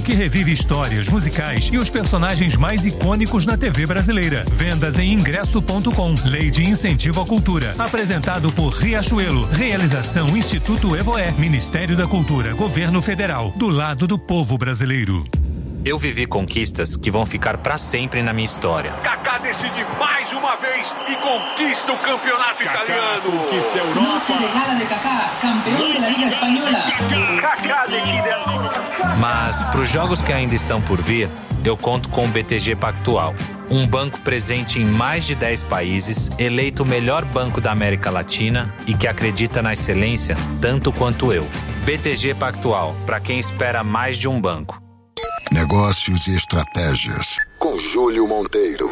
que revive histórias, musicais e os personagens mais icônicos na TV brasileira. Vendas em ingresso.com. Lei de Incentivo à Cultura. Apresentado por Riachuelo. Realização Instituto Evoé. Ministério da Cultura. Governo Federal. Do lado do povo brasileiro. Eu vivi conquistas que vão ficar pra sempre na minha história. Kaká decide mais uma vez e conquista o campeonato italiano. Conquista a Europa. Noche de gala de Kaká, campeão da Liga Espanhola. Kaká decide a... Mas pros jogos que ainda estão por vir, eu conto com o BTG Pactual. Um banco presente em mais de 10 países, eleito o melhor banco da América Latina e que acredita na excelência tanto quanto eu. BTG Pactual, para quem espera mais de um banco. Negócios e estratégias, com Júlio Monteiro.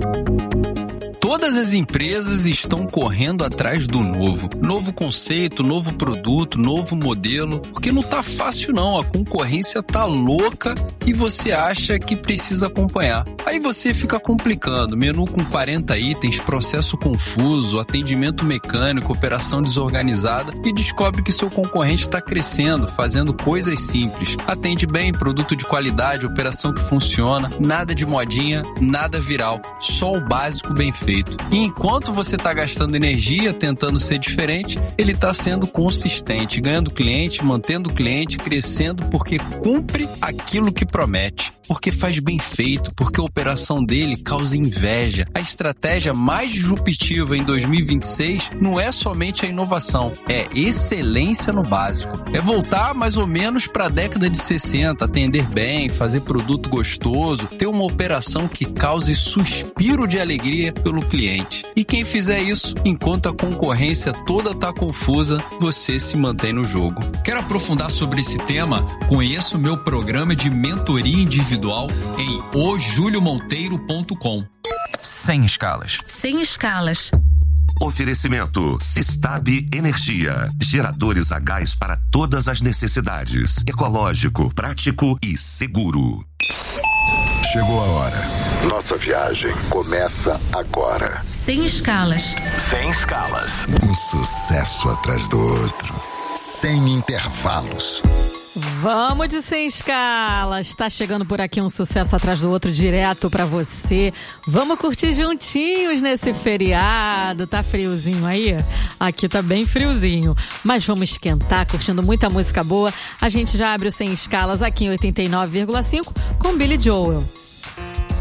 Todas as empresas estão correndo atrás do novo. Novo conceito, novo produto, novo modelo. Porque não tá fácil não, a concorrência tá louca e você acha que precisa acompanhar. Aí você fica complicando, menu com 40 itens, processo confuso, atendimento mecânico, operação desorganizada e descobre que seu concorrente está crescendo, fazendo coisas simples. Atende bem, produto de qualidade, operação que funciona, nada de modinha, nada viral, só o básico bem feito. E enquanto você está gastando energia tentando ser diferente, ele está sendo consistente, ganhando cliente, mantendo o cliente, crescendo porque cumpre aquilo que promete. Porque faz bem feito, porque a operação dele causa inveja. A estratégia mais disruptiva em 2026 não é somente a inovação, é excelência no básico. É voltar mais ou menos para a década de 60, atender bem, fazer produto gostoso, ter uma operação que cause suspiro de alegria pelo cliente. E quem fizer isso, enquanto a concorrência toda está confusa, você se mantém no jogo. Quer aprofundar sobre esse tema? Conheça o meu programa de mentoria individual em ojuliomonteiro.com. Sem escalas. Sem escalas. Oferecimento Sistab Energia. Geradores a gás para todas as necessidades. Ecológico, prático e seguro. Chegou a hora. Nossa viagem começa agora. Sem escalas. Sem escalas. Um sucesso atrás do outro. Sem intervalos. Vamos de Sem Escalas. Tá chegando por aqui um sucesso atrás do outro direto pra você. Vamos curtir juntinhos nesse feriado. Tá friozinho aí? Aqui tá bem friozinho. Mas vamos esquentar, curtindo muita música boa. A gente já abre o Sem Escalas aqui em 89,5 com Billy Joel.